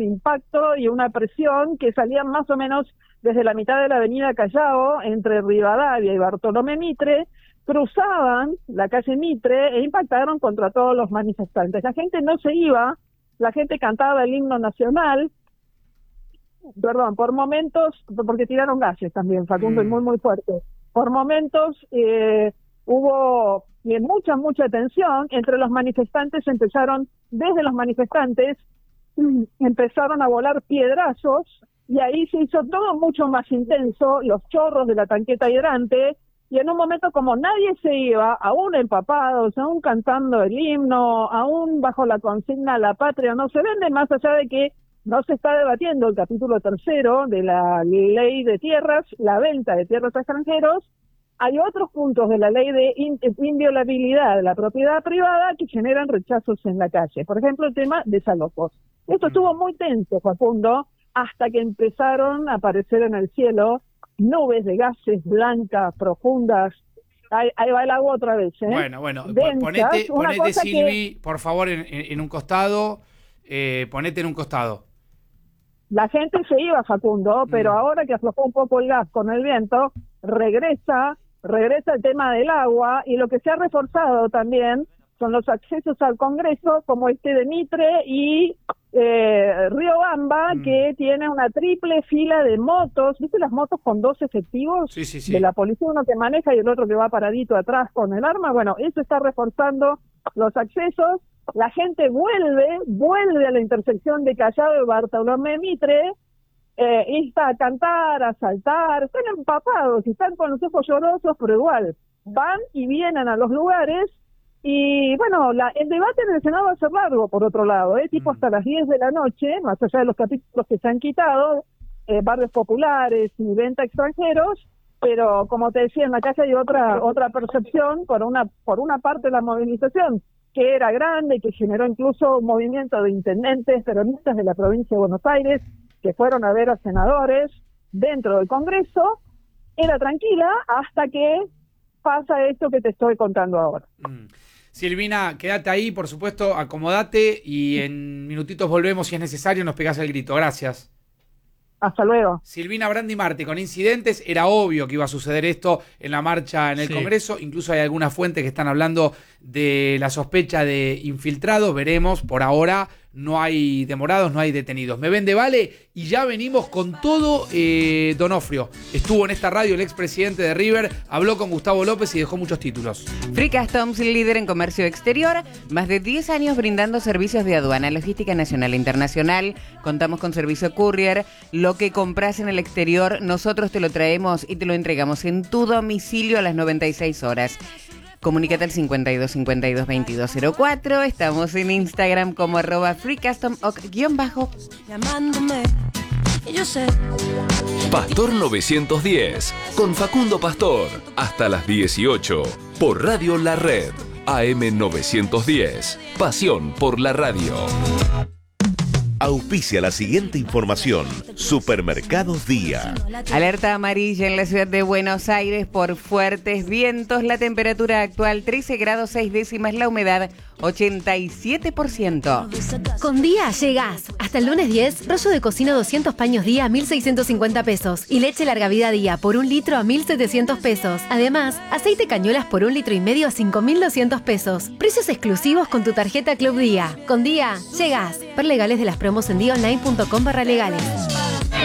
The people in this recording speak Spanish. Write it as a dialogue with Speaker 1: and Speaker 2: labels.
Speaker 1: un impacto y una presión que salían más o menos desde la mitad de la avenida Callao, entre Rivadavia y Bartolomé Mitre, cruzaban la calle Mitre e impactaron contra todos los manifestantes. La gente no se iba, la gente cantaba el himno nacional, por momentos, porque tiraron gases también, Facundo, y muy fuerte. Por momentos hubo mucha tensión entre los manifestantes. Desde los manifestantes empezaron a volar piedrazos y ahí se hizo todo mucho más intenso, los chorros de la tanqueta hidrante, y en un momento como nadie se iba, aún empapados, aún cantando el himno, aún bajo la consigna "La patria no se vende", más allá de que no se está debatiendo el capítulo 3 de la ley de tierras, la venta de tierras a extranjeros, hay otros puntos de la ley de inviolabilidad de la propiedad privada que generan rechazos en la calle. Por ejemplo, el tema de desalojos. Esto estuvo muy tenso, Facundo, hasta que empezaron a aparecer en el cielo nubes de gases blancas, profundas. Ahí va el agua otra vez, ¿eh?
Speaker 2: Bueno,
Speaker 1: densas,
Speaker 2: ponete Silvi, por favor, en un costado. Ponete en un costado.
Speaker 1: La gente se iba, Facundo, pero ahora que aflojó un poco el gas con el viento, regresa el tema del agua, y lo que se ha reforzado también son los accesos al Congreso, como este de Mitre y Riobamba, que tiene una triple fila de motos. ¿Viste las motos con 2 efectivos?
Speaker 2: Sí.
Speaker 1: De la policía, uno que maneja y el otro que va paradito atrás con el arma. Bueno, eso está reforzando los accesos. La gente vuelve a la intersección de Callao y Bartolomé Mitre, y está a cantar, a saltar, están empapados, están con los ojos llorosos, pero igual van y vienen a los lugares. Y bueno, el debate en el Senado va a ser largo, por otro lado, tipo hasta las 10 de la noche, más allá de los capítulos que se han quitado, barrios populares y venta a extranjeros. Pero como te decía, en la calle hay otra percepción por una parte de la movilización, que era grande, que generó incluso un movimiento de intendentes peronistas de la provincia de Buenos Aires, que fueron a ver a senadores dentro del Congreso. Era tranquila hasta que pasa esto que te estoy contando ahora.
Speaker 2: Silvina, quédate ahí, por supuesto, acomodate y en minutitos volvemos si es necesario, nos pegás el grito. Gracias.
Speaker 1: Hasta luego.
Speaker 2: Silvina Brandi Marti, con incidentes, era obvio que iba a suceder esto en la marcha en el Congreso, incluso hay algunas fuentes que están hablando de la sospecha de infiltrados, veremos, por ahora no hay demorados, no hay detenidos. Me vende vale y ya venimos con todo. Donofrio estuvo en esta radio, el expresidente de River, habló con Gustavo López y dejó muchos títulos.
Speaker 3: Free Customs, líder en comercio exterior, más de 10 años brindando servicios de aduana, logística nacional e internacional. Contamos con servicio courier. Lo que compras en el exterior, nosotros te lo traemos y te lo entregamos en tu domicilio a las 96 horas. Comunícate al 52 52 2204. Estamos en Instagram como @freecustom_.
Speaker 4: Llamándome, y yo sé.
Speaker 5: Pastor 910, con Facundo Pastor, hasta las 18, por Radio La Red, AM 910, pasión por la radio.
Speaker 6: Auspicia la siguiente información. Supermercados Día.
Speaker 3: Alerta amarilla en la ciudad de Buenos Aires por fuertes vientos. La temperatura actual 13 grados 6 décimas. La humedad 87%.
Speaker 7: Con Día llegás. Hasta el lunes 10, rollo de cocina 200 paños Día a 1.650 pesos. Y leche larga vida Día por 1 litro a 1.700 pesos. Además, aceite cañuelas por 1,5 litros a 5.200 pesos. Precios exclusivos con tu tarjeta Club Día. Con Día llegás. Ver legales de las promos en diaonline.com/legales.